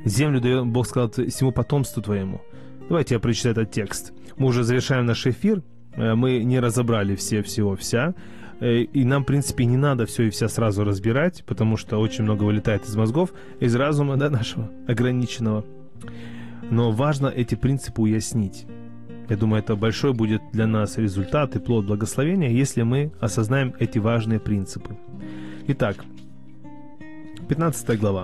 Землю дает, Бог сказал, всему потомству твоему. Давайте я прочитаю этот текст. Мы уже завершаем наш эфир. Мы не разобрали всего-вся. И нам, в принципе, не надо все и вся сразу разбирать, потому что очень много вылетает из мозгов, из разума, да, нашего ограниченного. Но важно эти принципы уяснить. Я думаю, это большой будет для нас результат и плод благословения, если мы осознаем эти важные принципы. Итак, 15 глава.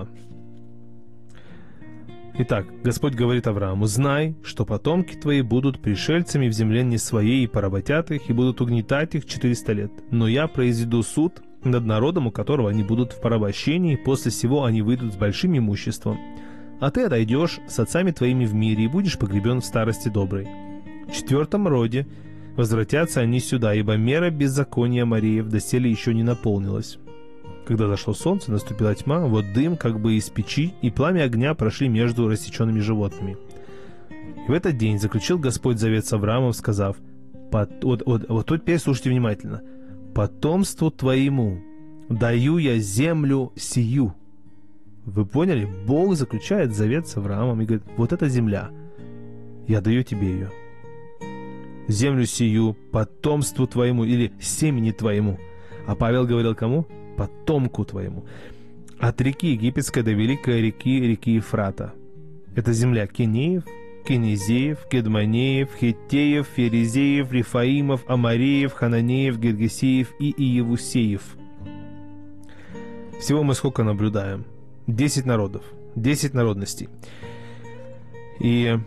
Итак, Господь говорит Аврааму: «Знай, что потомки твои будут пришельцами в земле не своей, и поработят их, и будут угнетать их 400 лет. Но я произведу суд над народом, у которого они будут в порабощении, и после сего они выйдут с большим имуществом. А ты отойдешь с отцами твоими в мире, и будешь погребен в старости доброй. В 4-м роде возвратятся они сюда, ибо мера беззакония Мариев доселе еще не наполнилась». Когда зашло солнце, наступила тьма, вот дым как бы из печи, и пламя огня прошли между рассеченными животными. И в этот день заключил Господь завет с Авраамом, сказав: вот тут теперь слушайте внимательно: «Потомству твоему даю я землю сию». Вы поняли? Бог заключает завет с Авраамом и говорит: вот эта земля, я даю тебе ее. Землю сию потомству твоему или семени твоему. А Павел говорил кому? Потомку твоему. От реки Египетской до великой реки Ефрата. Это земля Кинеев, Кинезеев, Кедманеев, Хиттеев, Ферезеев, Рифаимов, Амареев, Хананеев, Гергесеев и Иевусеев. Всего мы сколько наблюдаем? 10 народов, 10 народностей. И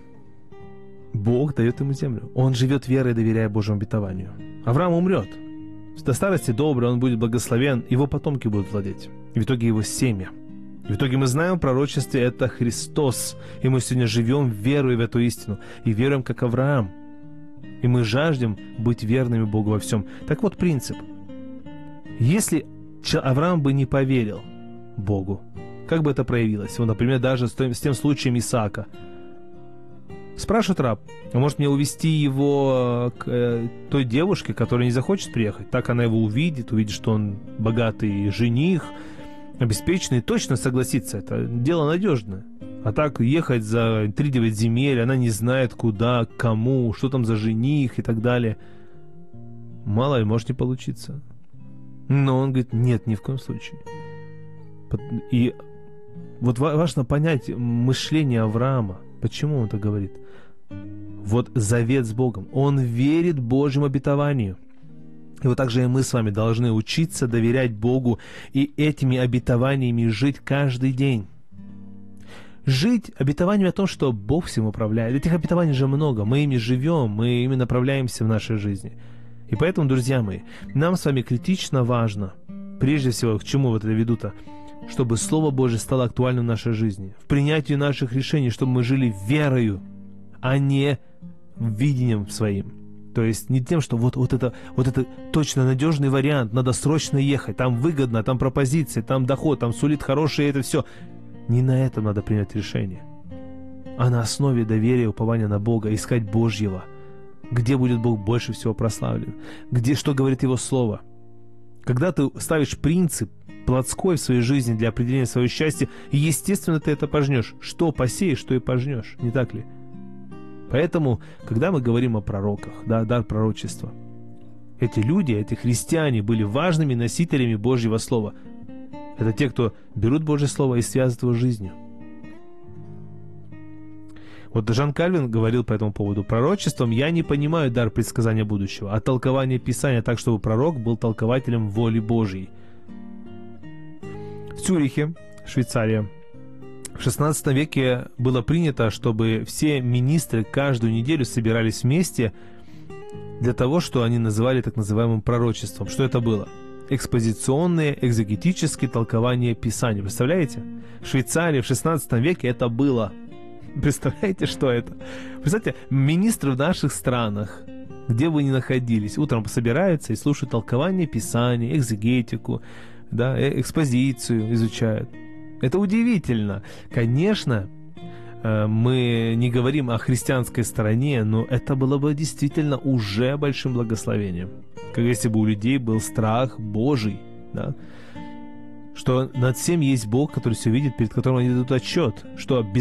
Бог дает ему землю. Он живет верой, доверяя Божьему обетованию. Авраам умрет. До старости добрый, он будет благословен, его потомки будут владеть. И в итоге его семя. И в итоге мы знаем в пророчестве, это Христос. И мы сегодня живем верой в эту истину. И веруем, как Авраам. И мы жаждем быть верными Богу во всем. Так вот принцип. Если Авраам бы не поверил Богу, как бы это проявилось? Вот, например, даже с тем случаем Исаака. Спрашивает раб: а может мне увести его к той девушке, которая не захочет приехать? Так она его увидит, что он богатый жених, обеспеченный, и точно согласится. Это дело надежное. А так ехать за 3-9 земель, она не знает куда, кому, что там за жених и так далее. Мало ли, может не получиться. Но он говорит: нет, ни в коем случае. И вот важно понять мышление Авраама. Почему он это говорит? Вот завет с Богом. Он верит Божьему обетованию. И вот так же и мы с вами должны учиться доверять Богу и этими обетованиями жить каждый день. Жить обетованиями о том, что Бог всем управляет. Этих обетований же много. Мы ими живем, мы ими направляемся в нашей жизни. И поэтому, друзья мои, нам с вами критично важно, прежде всего, к чему вот это веду-то, чтобы Слово Божие стало актуальным в нашей жизни, в принятии наших решений, чтобы мы жили верою, а не видением своим. То есть не тем, что вот это точно надежный вариант, надо срочно ехать, там выгодно, там пропозиция, там доход, там сулит хорошее, это все. Не на этом надо принять решение, а на основе доверия и упования на Бога, искать Божьего, где будет Бог больше всего прославлен, где что говорит Его Слово. Когда ты ставишь принцип плотской в своей жизни для определения своего счастья, естественно, ты это пожнешь. Что посеешь, что и пожнешь, не так ли? Поэтому, когда мы говорим о пророках, да, дар пророчества, эти люди, эти христиане были важными носителями Божьего Слова. Это те, кто берут Божье Слово и связывают его с жизнью. Вот Жан Кальвин говорил по этому поводу: пророчеством я не понимаю дар предсказания будущего, а толкование Писания так, чтобы пророк был толкователем воли Божьей. В Цюрихе, Швейцария, в XVI веке было принято, чтобы все министры каждую неделю собирались вместе для того, что они называли так называемым пророчеством. Что это было? Экспозиционные, экзегетические толкования Писания. Представляете? В Швейцарии в XVI веке это было. Представляете, что это? Представьте, министры в наших странах, где бы ни находились, утром собираются и слушают толкование Писания, экзегетику, да, экспозицию изучают. Это удивительно. Конечно, мы не говорим о христианской стороне, но это было бы действительно уже большим благословением. Как если бы у людей был страх Божий, да? Что над всем есть Бог, который все видит, перед которым они дадут отчет, что